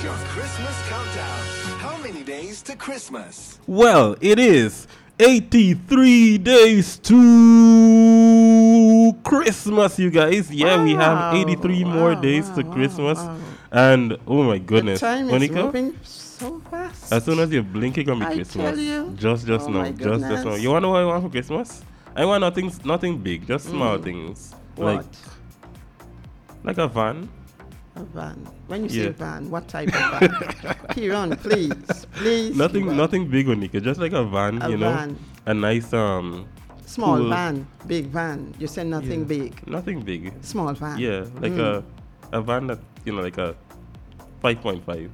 your Christmas countdown. How many days to Christmas? Well, it is 83 days to Christmas, you guys. Yeah, we have 83 more days to Christmas. And, oh my goodness. The time is Monica, moving so fast. as soon as you're blinking on me I Christmas. tell you. Just Oh now. my Just now. goodness. You want to know what I want for Christmas? I want nothing big, just small things. What? Like a van. A van. When you Yeah. say van, what type of van? Kiran, please. Please. Kiran. Nothing big, Monica. Just like a van, A you know. van. A nice Small cool- van, big van. You said nothing yeah, big. Nothing big. Small van. Yeah, like a van that, you know, like a 5.5.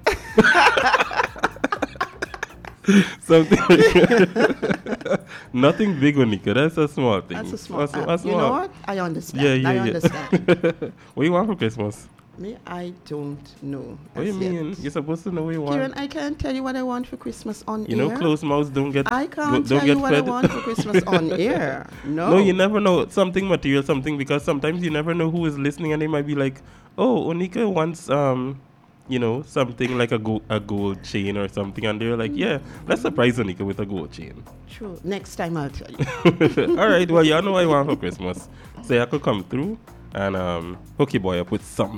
Something nothing big, Monica. That's a small thing. That's a small. A small. You know what? I understand. Yeah. I understand. What do you want for Christmas? Me, I don't know. What do you as yet. mean? You're supposed to know what you want. Kiran, I can't tell you what I want for Christmas on You air. know, closed mouths don't get. I can't don't tell get you what I fed. want for Christmas on air. No. No, you never know something material, something, because sometimes you never know who is listening, and they might be like, "Oh, Onika wants you know, something like a gold chain or something," and they're like, "Yeah, let's surprise Onika with a gold chain." True. Next time I'll tell you. All right, well, y'all know what I want for Christmas, so I could come through and hook your boy up with something.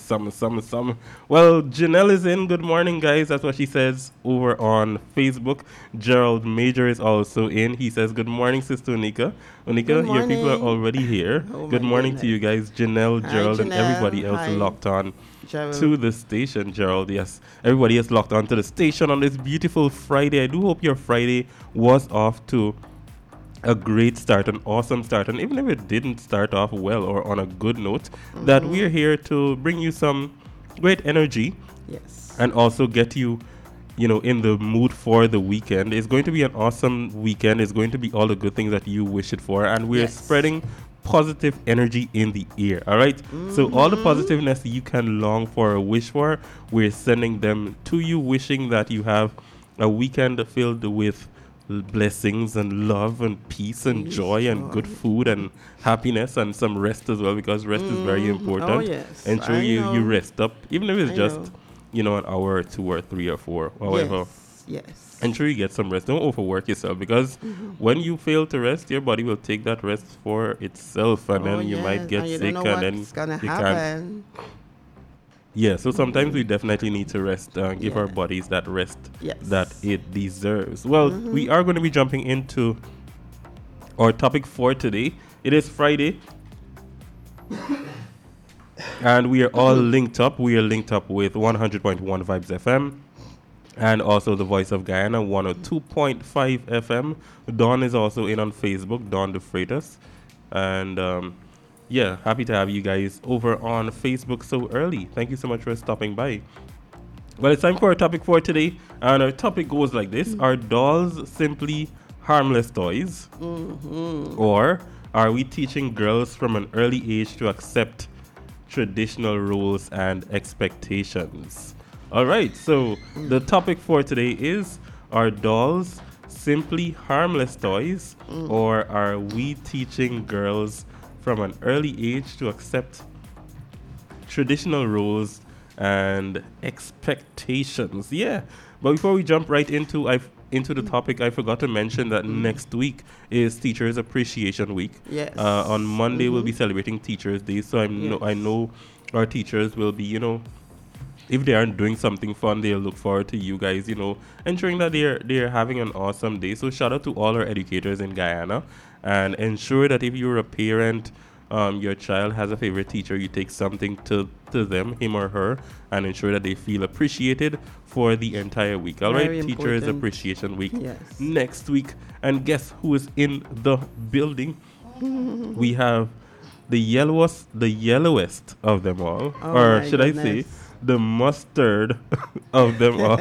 Well, Janelle is in. Good morning, guys. That's what she says over on Facebook. Gerald Major is also in. He says, "Good morning, Sister Onika. Onika, Good your people are morning. already here. Oh Good my morning to you guys, Janelle, Hi, Gerald, and Janelle. everybody else Hi. locked on Gerald. to the station." Gerald, yes, everybody is locked on to the station on this beautiful Friday. I do hope your Friday was off to a great start, an awesome start, and even if it didn't start off well or on a good note, that we're here to bring you some great energy Yes. and also get you, you know, in the mood for the weekend. It's going to be an awesome weekend. It's going to be all the good things that you wish it for, and we're Yes. spreading positive energy in the air. All right. So all the positiveness you can long for or wish for, we're sending them to you, wishing that you have a weekend filled with blessings and love and peace and joy and good food and happiness and some rest as well, because rest is very important. Oh, yes. Ensure I you know. rest up, even if it's I just know. you know, an hour or 2 or 3 or 4 or whatever. Yes. Ensure you get some rest. Don't overwork yourself, because when you fail to rest, your body will take that rest for itself, and then you might get and you sick, don't know and then what's gonna you can't. happen. Yeah, so sometimes we definitely need to rest, give our Yeah. bodies that rest Yes. that it deserves. Well, we are going to be jumping into our topic for today. It is Friday, and we are all linked up. We are linked up with 100.1 Vibes FM and also the Voice of Guyana, 102.5 FM. Dawn is also in on Facebook, Dawn De Freitas. And yeah, happy to have you guys over on Facebook so early. Thank you so much for stopping by. Well, it's time for our topic for today, and our topic goes like this: Are dolls simply harmless toys? Or are we teaching girls from an early age to accept traditional rules and expectations? All right, so the topic for today is: Are dolls simply harmless toys? Or are we teaching girls from an early age to accept traditional roles and expectations? Yeah, but before we jump right into the topic, I forgot to mention that next week is Teachers Appreciation Week. Yes. On Monday we'll be celebrating Teachers Day, so I Yes. know our teachers will be, you know, if they aren't doing something fun, they'll look forward to you guys, you know, ensuring that they're having an awesome day. So shout out to all our educators in Guyana, and ensure that if you're a parent, your child has a favorite teacher, you take something to them, him or her, and ensure that they feel appreciated for the entire week. All right, Very Teachers important. Appreciation Week Yes. next week. And guess who is in the building? We have the yellowest of them all, Oh or my should I say, goodness. the mustard of them all.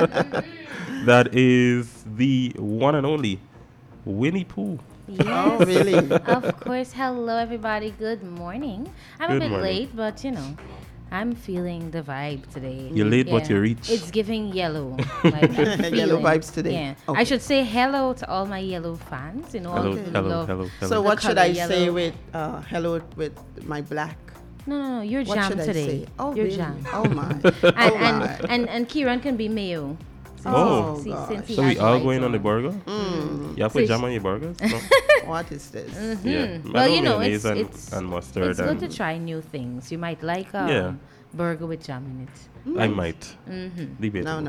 That is the one and only Winnie Pooh. Yes. Oh, really? Of course. Hello, everybody. Good morning. I'm Good a bit morning. late, but you know, I'm feeling the vibe today. You're late, but you reach. It's giving yellow. Like, I'm Yellow feeling- vibes today. Yeah. Okay. I should say hello to all my yellow fans. You know, all Hello, who hello, love hello, hello. So what should color I say yellow. with hello with my black No. You're What jam should I today. say? Oh, You're really? jam. Oh, my. And Kieran can be mayo. Oh, See, gosh. since he So we has all white going on the on. burger? You have put So jam on your burgers? No. What is this? Yeah. Well, I you know, mayonnaise it's and mustard. It's good and to try new things. You might like a Yeah. burger with jam in it. I might. Debatable.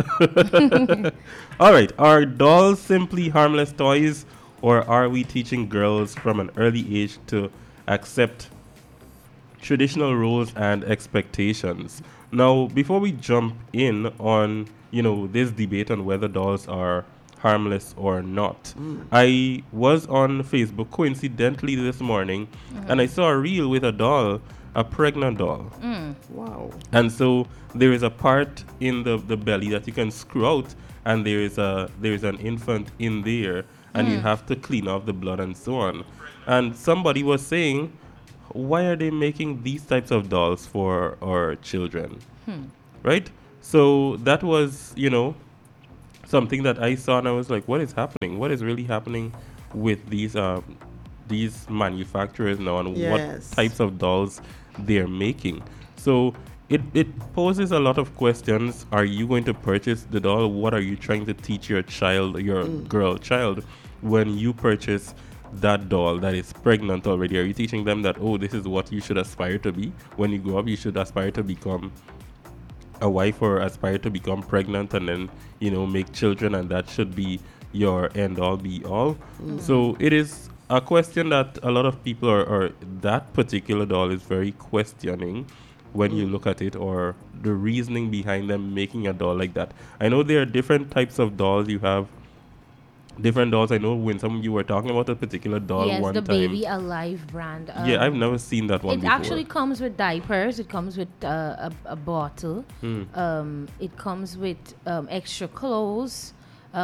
No. All right. Are dolls simply harmless toys, or are we teaching girls from an early age to accept traditional roles and expectations? Now, before we jump in on, this debate on whether dolls are harmless or not, I was on Facebook coincidentally this morning, and I saw a reel with a doll, a pregnant doll. Wow. And so there is a part in the belly that you can screw out, and there is an infant in there, and you have to clean off the blood and so on. And somebody was saying, why are they making these types of dolls for our children? Right? So that was, something that I saw, and I was like, what is happening? What is really happening with these manufacturers now, and Yes. what types of dolls they're making? So it poses a lot of questions. Are you going to purchase the doll? What are you trying to teach your child, your girl child, when you purchase that doll that is pregnant already? Are you teaching them that, oh, this is what you should aspire to be? When you grow up, you should aspire to become a wife or aspire to become pregnant and then, make children, and that should be your end all be all. So it is a question that a lot of people or that particular doll is very questioning when you look at it, or the reasoning behind them making a doll like that. I know there are different types of dolls. You have different dolls. I know when you were talking about a particular doll Yes, one the time. Baby Alive brand. Yeah, I've never seen that one It before. actually comes with diapers. It comes with a bottle. It comes with extra clothes.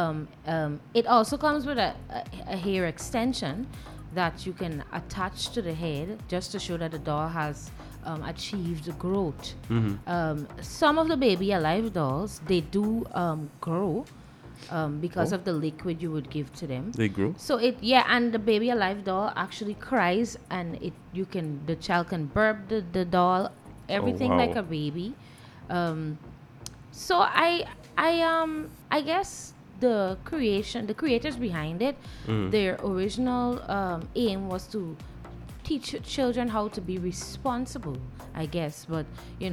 It also comes with a hair extension that you can attach to the head, just to show that the doll has achieved growth. Some of the Baby Alive dolls, they do grow because of the liquid you would give to them. They grew. So and the Baby Alive doll actually cries, and the child can burp the doll, everything wow. like a baby. So I guess the creators behind it, their original aim was to teach children how to be responsible, I guess. But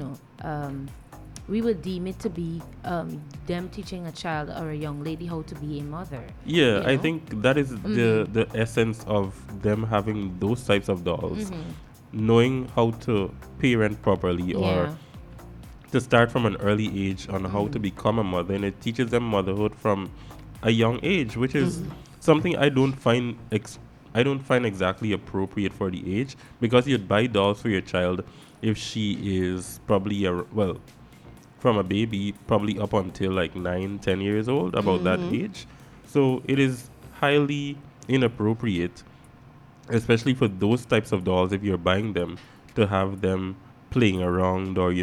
we would deem it to be them teaching a child or a young lady how to be a mother. Yeah, I think that is the essence of them having those types of dolls. Knowing how to parent properly, or to start from an early age on how to become a mother, and it teaches them motherhood from a young age, which is something I don't find exactly appropriate for the age, because you'd buy dolls for your child if she is probably from a baby probably up until like 9-10 years old, about that age. So it is highly inappropriate, especially for those types of dolls, if you're buying them, to have them playing around, or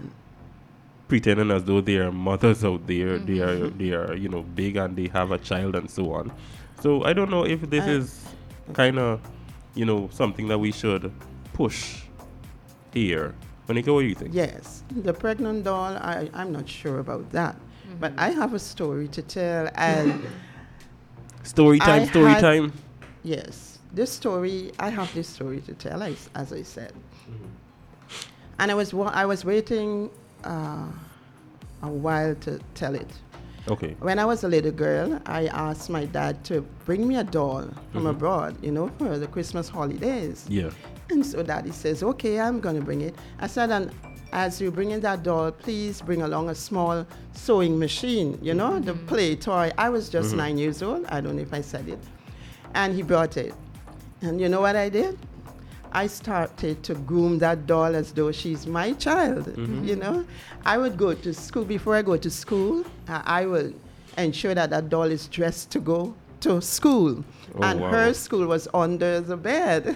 pretending as though they are mothers out there. They are big and they have a child and so on. So I don't know if this is kind of something that we should push here. Monica, what do you think? Yes, the pregnant doll, I'm not sure about that. But I have a story to tell. And Story time. yes, I have this story to tell, as I said. And I was waiting a while to tell it. Okay. When I was a little girl, I asked my dad to bring me a doll from abroad, for the Christmas holidays. Yeah. And so Daddy says, okay, I'm going to bring it. I said, and as you bring in that doll, please bring along a small sewing machine, the play toy. I was just 9 years old. I don't know if I said it. And he brought it. And you know what I did? I started to groom that doll as though she's my child, I would go to school. Before I go to school, I will ensure that doll is dressed to go to school. And her school was under the bed.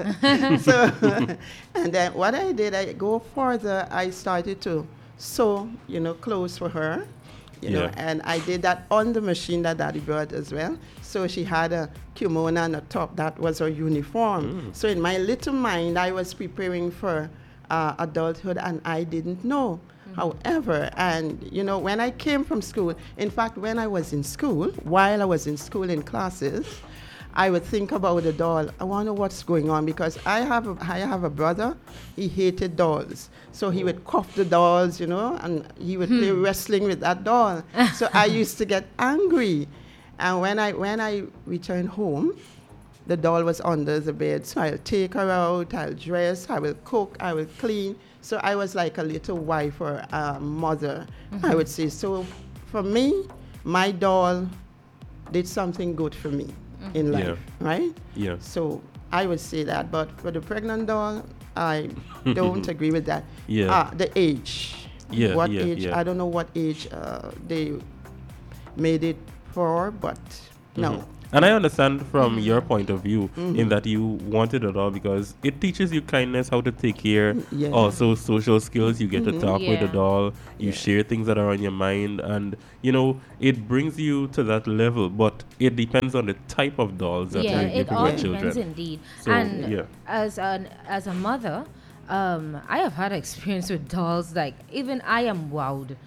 So, and then what I did, I go further, I started to sew, clothes for her, and I did that on the machine that Daddy brought as well. So she had a kimono and a top that was her uniform. So in my little mind, I was preparing for adulthood, and I didn't know. However, and when I came from school, in fact, when I was in school, while I was in school in classes, I would think about the doll. I wonder what's going on, because I have a brother. He hated dolls, so he would cuff the dolls, and he would play wrestling with that doll. So I used to get angry, and when I returned home, the doll was under the bed. So I'll take her out, I'll dress, I will cook, I will clean. So I was like a little wife or a mother, I would say. So for me, my doll did something good for me in life, right? Yeah. So I would say that. But for the pregnant doll, I don't agree with that. Yeah. The age. Yeah, What yeah, age? yeah. I don't know what age they made it for, but no. And I understand from your point of view in that you wanted it all because it teaches you kindness, how to take care, Yeah. also social skills. You get to talk with the Yeah. doll, you share things that are on your mind, and it brings you to that level. But it depends on the type of dolls that Yeah, you're it giving all your depends children. indeed. So, And yeah. as a mother, I have had experience with dolls. Like even I am wowed.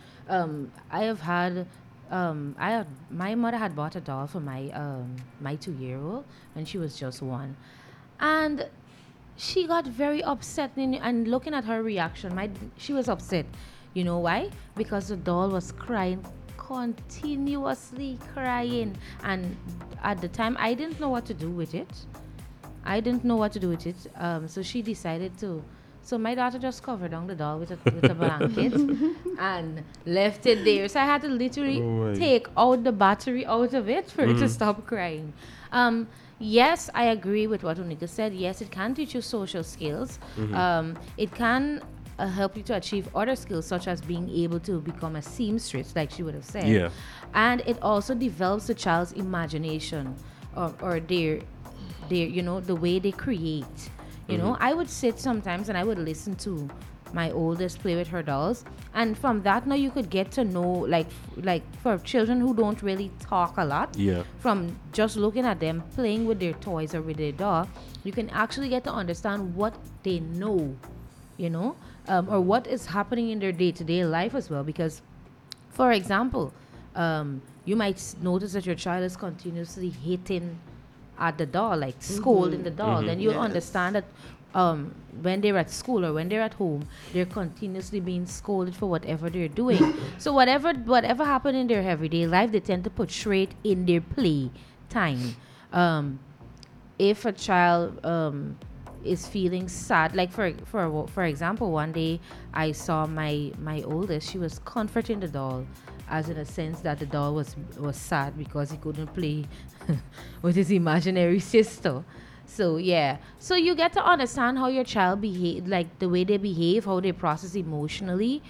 My mother had bought a doll for my 2-year-old when she was just 1, and she got very upset. And looking at her reaction, she was upset. You know why? Because the doll was crying, continuously crying, and at the time I didn't know what to do with it. So she decided to. So my daughter just covered down the doll with a blanket and left it there. So I had to literally Oh my. take out the battery out of it for it to stop crying. Yes, I agree with what Unika said. Yes, it can teach you social skills. It can help you to achieve other skills, such as being able to become a seamstress, like she would have said. Yeah. And it also develops the child's imagination or their the way they create. I would sit sometimes and I would listen to my oldest play with her dolls, and from that now you could get to know, like for children who don't really talk a lot, Yeah. from just looking at them playing with their toys or with their doll, you can actually get to understand what they know, or what is happening in their day-to-day life as well. Because, for example, you might notice that your child is continuously hitting at the doll, like scolding the doll. Then you'll Yes. understand that when they're at school or when they're at home, they're continuously being scolded for whatever they're doing. So whatever happened in their everyday life, they tend to portray it in their play time. If a child is feeling sad, like for example, one day I saw my oldest, she was comforting the doll, as in a sense that the doll was sad because he couldn't play with his imaginary sister. So yeah, so you get to understand how your child behave, like the way they behave, how they process emotionally,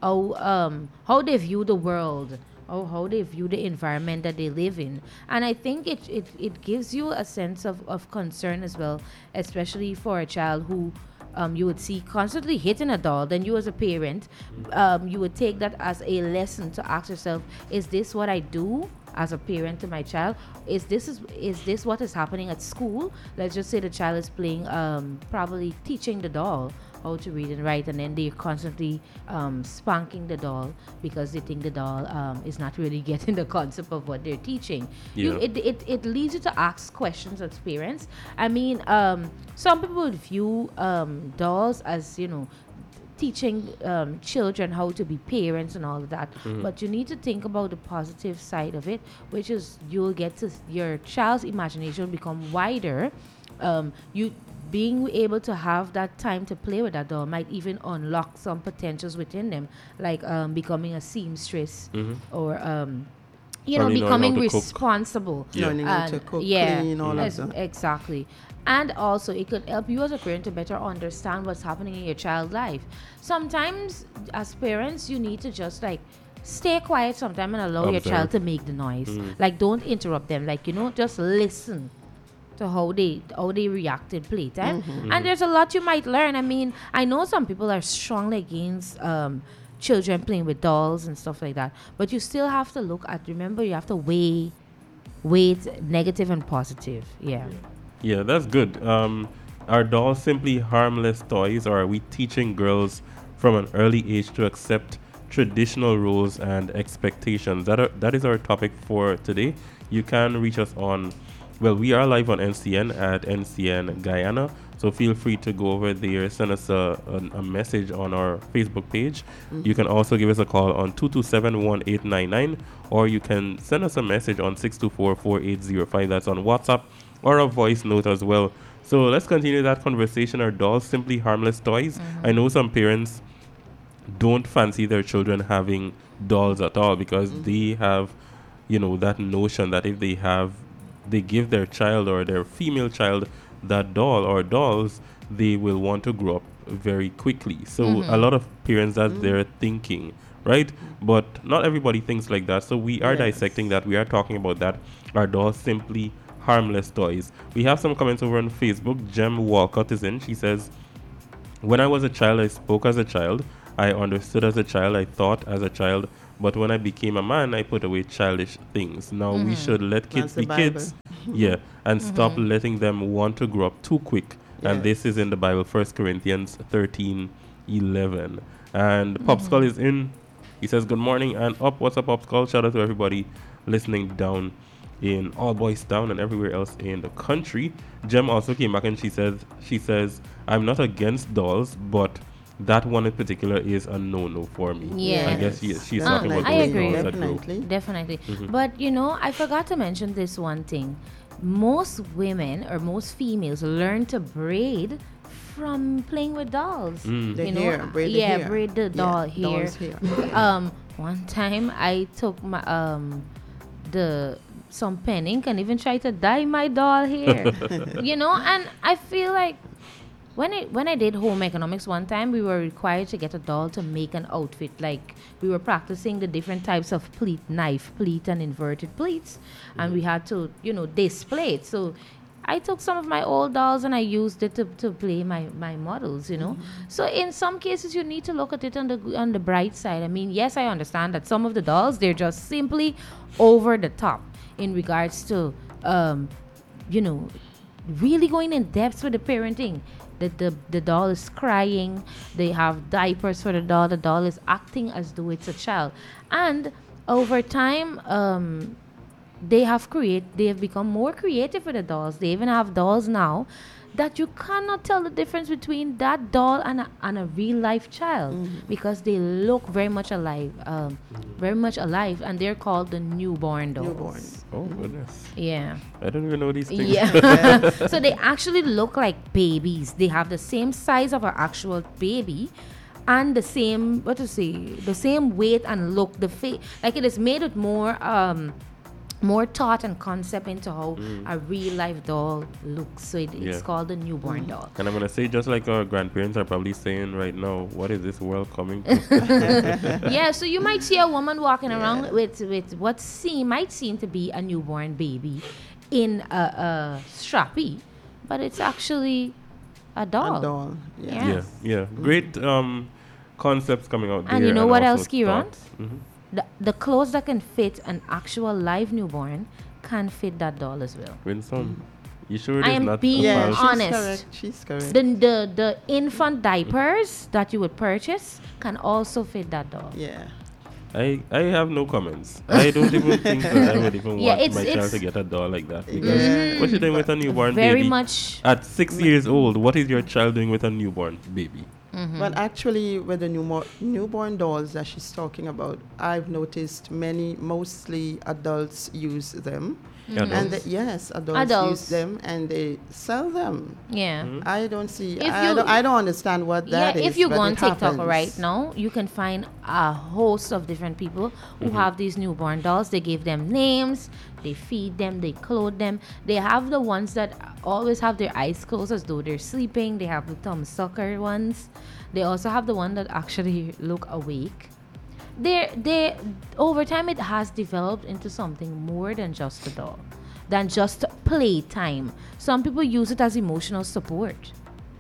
how they view the world, or how they view the environment that they live in. And I think it gives you a sense of concern as well, especially for a child who you would see constantly hitting a doll. Then you as a parent, you would take that as a lesson to ask yourself, is this what I do as a parent to my child? Is this what is happening at school? Let's just say the child is playing, probably teaching the doll how to read and write, and then they're constantly spanking the doll because they think the doll is not really getting the concept of what they're teaching. Yeah. It leads you to ask questions as parents. I mean, some people would view dolls as, teaching children how to be parents and all of that. But you need to think about the positive side of it, which is you'll get to your child's imagination will become wider. You being able to have that time to play with that doll might even unlock some potentials within them, like becoming a seamstress, or Probably knowing becoming how to cook. responsible. Yeah. Learning how to And cook, clean, all of that. Exactly. And also, it could help you as a parent to better understand what's happening in your child's life. Sometimes, as parents, you need to just stay quiet sometime and allow your Observe. child to make the noise. Like, don't interrupt them. Like, just listen to how they react in playtime. And there's a lot you might learn. I mean, I know some people are strongly against children playing with dolls and stuff like that, but you still have to remember, you have to weigh it negative and positive. Yeah. Yeah, that's good. Are dolls simply harmless toys, or are we teaching girls from an early age to accept traditional roles and expectations? That is our topic for today. You can reach us on, well, we are live on NCN at NCN Guyana. So feel free to go over there, send us a message on our Facebook page. You can also give us a call on 227-1899, or you can send us a message on 624-4805. That's on WhatsApp, or a voice note as well. So let's continue that conversation. Are dolls simply harmless toys? I know some parents don't fancy their children having dolls at all because they have, that notion that if they give their child or their female child that doll or dolls, they will want to grow up very quickly. So a lot of parents, that's their thinking, right? But not everybody thinks like that. So we are dissecting that. We are talking about that. Are dolls simply harmless toys? We have some comments over on Facebook. Jem Walcott is in. She says, when I was a child, I spoke as a child. I understood as a child. I thought as a child. But when I became a man, I put away childish things. Now we should let kids be kids. And stop letting them want to grow up too quick. And this is in the Bible, 1 Corinthians 13:11. And Popskull is in. He says, good morning and up. What's up, Popskull? Shout out to everybody listening down in All Boys Town and everywhere else in the country. Jem also came back and she says, I'm not against dolls, but that one in particular is a no-no for me. Yes. I guess she's talking about I those agree. dolls that grow. Definitely. Definitely. But, I forgot to mention this one thing. Most women or most females learn to braid from playing with dolls. The hair, braid the hair. Braid the doll doll's hair. hair. One time I took my some pen ink and even tried to dye my doll hair. And I feel like when I did home economics one time, we were required to get a doll to make an outfit. Like, we were practicing the different types of pleat, knife pleat and inverted pleats, and we had to, display it. So I took some of my old dolls and I used it to play my models, So in some cases, you need to look at it on the bright side. I mean, yes, I understand that some of the dolls, they're just simply over the top in regards to, really going in depth with the parenting. The doll is crying. They have diapers for the doll. The doll is acting as though it's a child. And over time, they have become more creative with the dolls. They even have dolls now that you cannot tell the difference between that doll and a real life child because they look very much alive, and they're called the newborn dolls. Oh, goodness. Yeah. I don't even know these things. Yeah. So they actually look like babies. They have the same size of an actual baby and the same, the same weight and look. The face, like it is made with more thought and concept into how a real life doll looks. So it's called the newborn doll. And I'm going to say, just like our grandparents are probably saying right now, what is this world coming to? Yeah, so you might see a woman walking around with what might seem to be a newborn baby in a strappy, but it's actually a doll. A doll, yeah. Yeah. Great concepts coming out there. And you know what else, also Kieran? thoughts. The clothes that can fit an actual live newborn can fit that doll as well. Winsome, you sure it I is am not being a Yeah, false- she's correct. The infant diapers that you would purchase can also fit that doll. Yeah. I have no comments. I don't even think that I would even Yeah, want my child it's- to get a doll like that. Because what you doing with a newborn Very baby? much. At 6 years old, what is your child doing with a newborn baby? But actually, with the newborn dolls that she's talking about, I've noticed mostly adults use them. Adults? And adults Adults. use them and they sell them. Yeah. I don't see. If I don't understand what that is. if you but go on it TikTok happens. right now, you can find a host of different people who have these newborn dolls. They give them names, they feed them, they clothe them. They have the ones that always have their eyes closed as though they're sleeping. They have the thumb sucker ones. They also have the one that actually look awake. They over time it has developed into something more than just a doll, than just playtime. Some people use it as emotional support.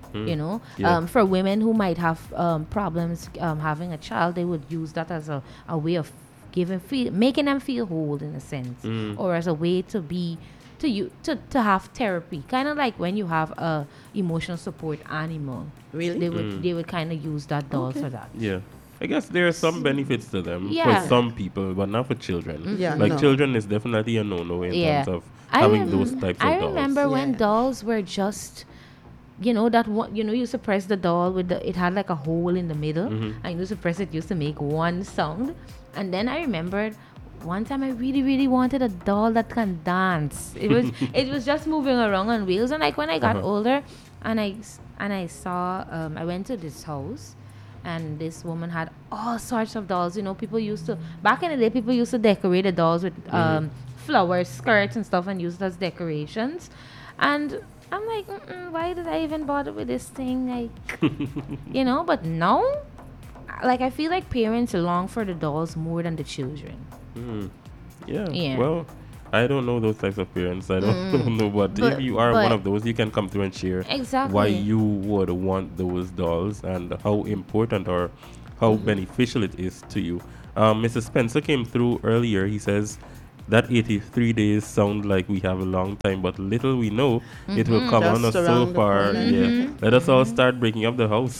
For women who might have problems having a child, they would use that as a way of making them feel whole in a sense, or as a way to be to have therapy, kind of like when you have a emotional support animal. Really? They would kind of use that doll for that. Yeah. I guess there are some benefits to them Yeah. for some people, but not for children. Yeah, Like no. children is definitely a no-no in Yeah. terms of I having rem- those types of I dolls. remember when Yeah. dolls were just, that one, you used to press the doll with it had like a hole in the middle, and you used to press it, used to make one sound. And then I remembered one time I really, really wanted a doll that can dance. It was just moving around on wheels. And like when I got older, and I saw, I went to this house. And this woman had all sorts of dolls. People used to, back in the day, people used to decorate the dolls with flowers, skirts, and stuff, and use it as decorations. And I'm like, why did I even bother with this thing? Like, but now, like, I feel like parents long for the dolls more than the children. Yeah. Yeah. Well, I don't know those types of parents. I don't know. But if you are one of those, you can come through and share Exactly. why you would want those dolls and how important or how beneficial it is to you. Mr. Spencer came through earlier. He says that 83 days sound like we have a long time, but little we know it will come on us Just so around the far. corner. Yeah. Let us all start breaking up the house.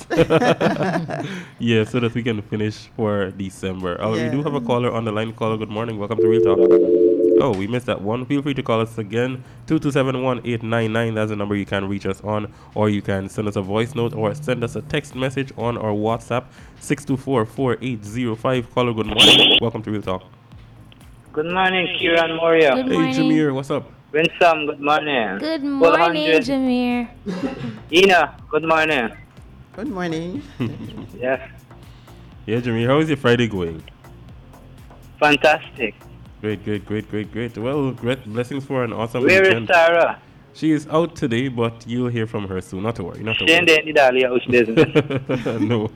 Yeah, so that we can finish for December. We do have a caller on the line. Caller, good morning. Welcome to Real Talk. Oh, we missed that one. Feel free to call us again. 227-1899. That's the number you can reach us on. Or you can send us a voice note or send us a text message on our WhatsApp, 624-4805. Caller, good morning. Welcome to Real Talk. Good morning, Kieran Moria. Good Hey, morning. Jameer, what's up? Winsome, good morning. Good Full morning, 100. Jameer. Ina, good morning. Good morning. Yes, Yeah, Jameer, how is your Friday going? fantastic. Great. Well, great blessings for an awesome Where is weekend. Sarah? She is out today, but you'll hear from her soon. Not to worry. She ain't in the Dali house business. No.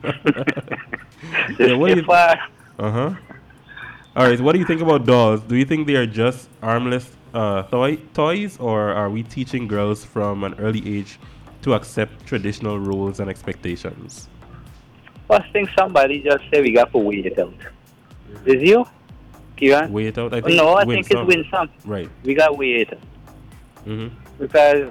Yeah, what do you? Far. Uh-huh. All right. What do you think about dolls? Do you think they are just armless toys, or are we teaching girls from an early age to accept traditional roles and expectations? First thing somebody just said we got to wait it out. Is you? Kieran? Wait out. I think. No, I win think it's some. Winsome. Right. We got to wait it out. Mm-hmm. Because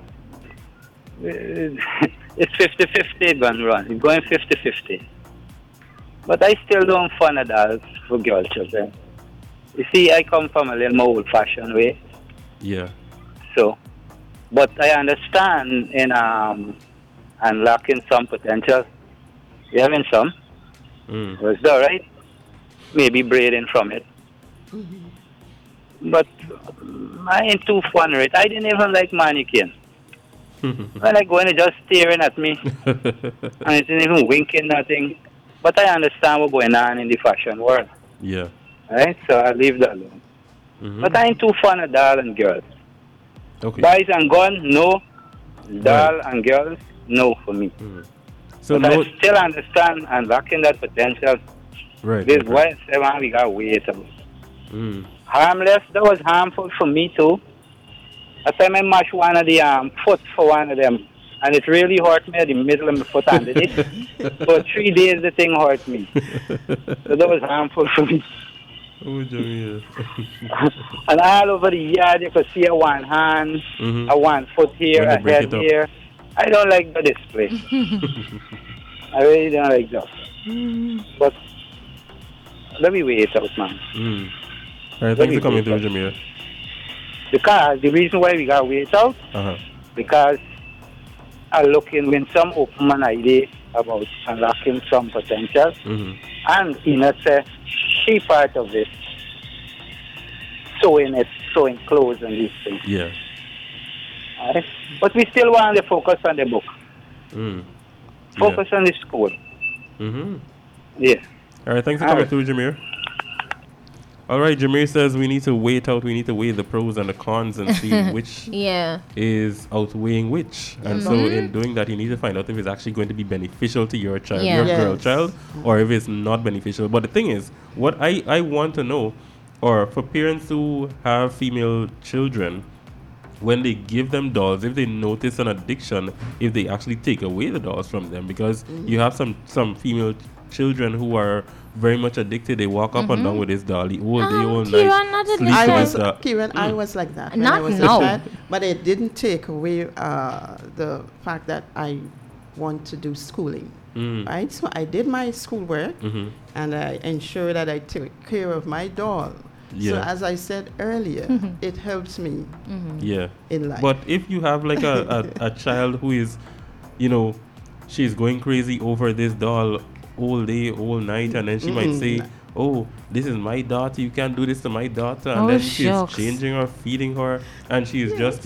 it's 50-50 gun run. It's going 50-50. But I still don't fund adults for girl children. You see, I come from a little more old-fashioned way. Yeah. So, but I understand in unlocking some potential. You having some? Was that right? Maybe braiding from it. But I ain't too fun with it. I didn't even like mannequin. I like when it just staring at me and it didn't even winking nothing. But I understand what's going on in the fashion world. Yeah. Right? So I leave that alone. But I ain't too fun of doll and girls. Okay. Boys and gun, no. Doll and girls, no for me. So But no. I still understand unlocking that potential. Right. This right. why we got to wait. Mm. Harmless, that was harmful for me too. At time I mashed one of the foot for one of them, and it really hurt me at the middle of my foot under it. For 3 days the thing hurt me. So that was harmful for me. Oh, Jamil. And all over the yard you could see a one hand, a one foot here, When a they break head it up. here. I don't like the display. I really don't like that. But let me wait out, man. All right, thanks for coming through, Jameer. Because the reason why we got to wait out, Uh-huh. because I'm looking when some open an idea about unlocking some potential, and in a say, she part of this, sewing clothes and these things. Yeah. Right? But we still want to focus on the book. Focus on the school. Yeah. All right, thanks for coming through, Jameer. All right, Jameer says we need to wait out. We need to weigh the pros and the cons and see which Yeah. is outweighing which. And so in doing that, you need to find out if it's actually going to be beneficial to your child, Yeah. your Yes. girl child, or if it's not beneficial. But the thing is, what I want to know, or for parents who have female children, when they give them dolls, if they notice an addiction, if they actually take away the dolls from them, because you have some female children who are very much addicted. They walk up and down with this doll the whole day, all Kieran, night. not sleep I addicted. with was, that. Kieran, I was like that when Not I was now. a child, but it didn't take away the fact that I want to do schooling, right? So I did my schoolwork, and I ensured that I took care of my doll. So Yeah. as I said earlier, it helps me Yeah. in life. But if you have like a child who is, she's going crazy over this doll all day, all night, and then she might say, "Oh, this is my daughter. You can't do this to my daughter," and Oh, then she's shucks. changing her, feeding her, and she's just,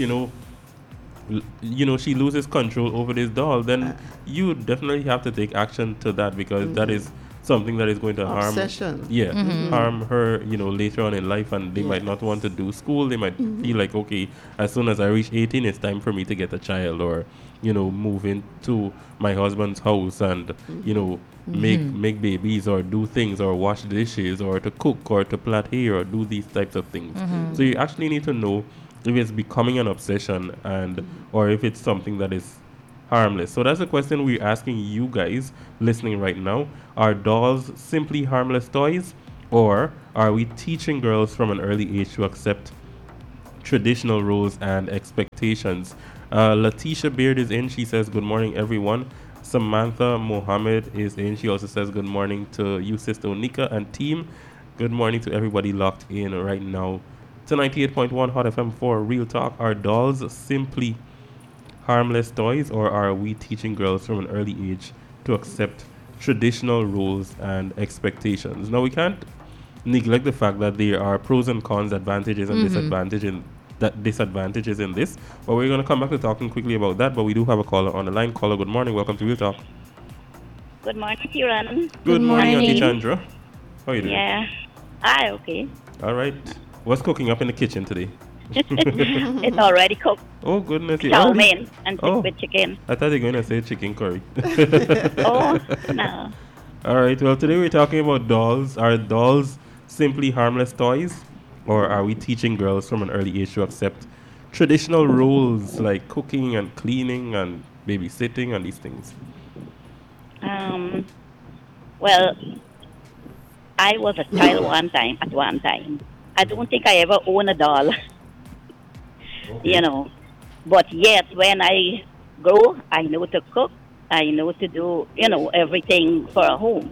she loses control over this doll. Then you definitely have to take action to that because that is something that is going to harm. Obsession. Yeah, harm her, later on in life, and they might not want to do school. They might feel like, okay, as soon as I reach 18, it's time for me to get a child, or move into my husband's house and make babies, or do things, or wash dishes, or to cook, or to plait hair, or do these types of things. So you actually need to know if it's becoming an obsession or if it's something that is harmless. So that's the question we're asking you guys listening right now. Are dolls simply harmless toys, or are we teaching girls from an early age to accept traditional roles and expectations? Letitia Beard is in. She says, "Good morning, everyone." Samantha Mohammed is in. She also says, "Good morning to you, Sister Onika and team." Good morning to everybody locked in right now to 98.1 Hot FM for Real Talk. Are dolls simply harmless toys, or are we teaching girls from an early age to accept traditional roles and expectations? Now, we can't neglect the fact that there are pros and cons, advantages and disadvantages in this, but we're going to come back to talking quickly about that. But we do have a caller on the line. Caller, good morning. Welcome to Real Talk. Good morning, Kieran. Good morning, Auntie morning. Chandra. How are you doing? Yeah. Hi, okay. All right. What's cooking up in the kitchen today? It's already cooked. Oh, goodness. you Chow already- mein and Oh. with chicken. I thought you were going to say chicken curry. Oh, no. All right. Well, today we're talking about dolls. Are dolls simply harmless toys, or are we teaching girls from an early age to accept traditional roles like cooking and cleaning and babysitting and these things? Well, I was a child at one time. I don't think I ever owned a doll, But yet, when I grow, I know to cook. I know to do, everything for a home,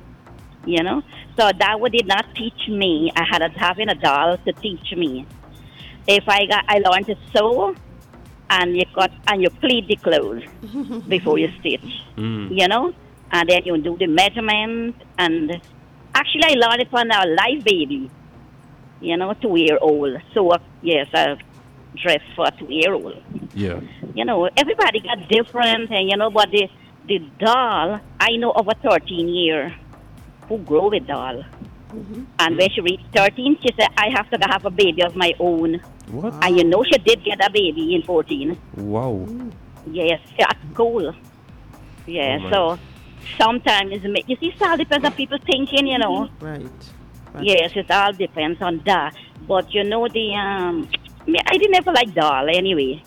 So that did not teach me. I had having a doll to teach me. If I learned to sew, and you pleat the clothes before you stitch, and then you do the measurement. And actually, I learned it from a live baby, 2-year-old. So yes, I dress for a 2-year-old. Yeah. Everybody got different, and but the doll, I know of a 13-year who grew with doll. And when she reached 13, she said, I have to have a baby of my own. What? And she did get a baby in 14. Wow. Yes, at school. Yeah, Oh, my. so sometimes, you see, it all depends on people thinking, Right. Yes, it all depends on that. But I didn't never like doll anyway.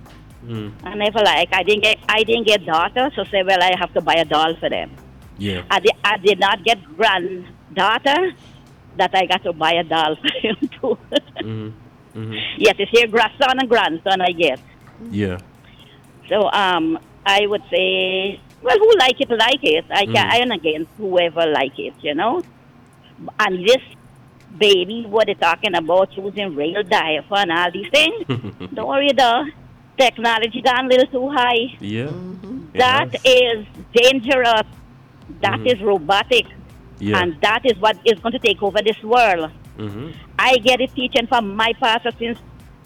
I never I didn't get daughters, so say, well, I have to buy a doll for them. Yeah. I did not get granddaughter, that I got to buy a doll for him too. Yes, it's your grandson and grandson I get. Yeah. So I would say, well, who like it, like it. I am against whoever like it, And this baby, what they're talking about, using real diaper and all these things, don't worry, the technology gone a little too high. Yeah. That is dangerous. That is robotic. Yeah. And that is what is going to take over this world. I get it teaching from my pastor since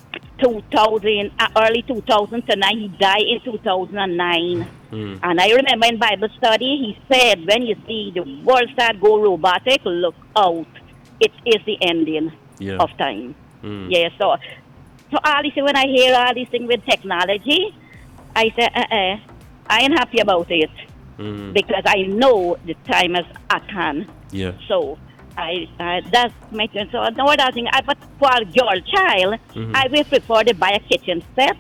2000, early 2009. He died in 2009. And I remember in Bible study, he said, when you see the world start go robotic, look out. It is the ending of time. Yeah, so all these, when I hear all these things with technology, I say, I ain't happy about it. Because I know the time is at hand. Yeah. So that's my turn. So no other thing. But for your child, I will prefer to buy a kitchen set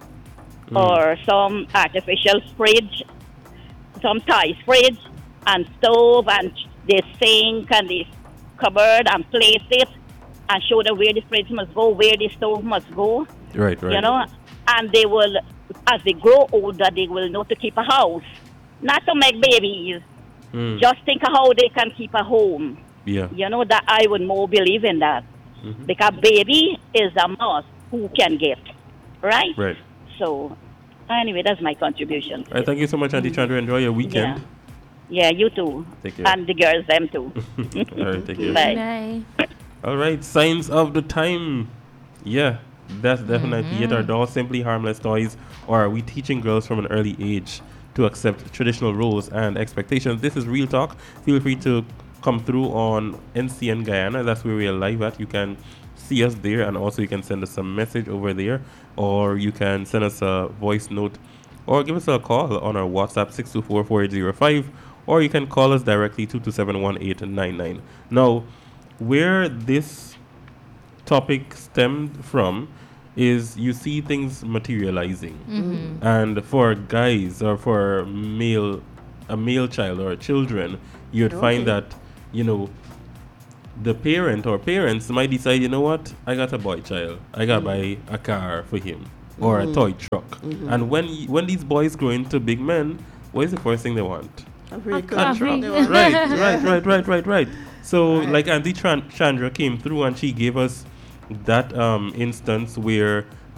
or some artificial fridge, some toys fridge and stove and the sink and the cupboard and place it and show them where the fridge must go, where the stove must go. Right. You know, and they will, as they grow older, they will know to keep a house, not to make babies. Just think of how they can keep a home. Yeah. You know, that I would more believe in that. Because baby is a must who can get, right? Right. So, anyway, that's my contribution. All right, thank you so much, Auntie Chandra. Enjoy your weekend. Yeah, you too. Take care. And the girls, them too. All right, take care. Bye. Bye. All right, signs of the time. Yeah, that's definitely it. Are dolls simply harmless toys, or are we teaching girls from an early age to accept traditional roles and expectations? This is Real Talk. Feel free to come through on NCN Guyana. That's where we are live at. You can see us there, and also you can send us a message over there, or you can send us a voice note, or give us a call on our WhatsApp 624-4805, or you can call us directly 227-1899. Now, where this topic stemmed from is you see things materializing, and for guys or for a male child or children, you'd find that, you know, the parent or parents might decide, you know what, I got a boy child, I gotta buy a car for him or a toy truck. And when these boys grow into big men, what is the first thing they want? A vehicle. A truck. Right. Right. So, like Auntie Chandra came through and she gave us that instance where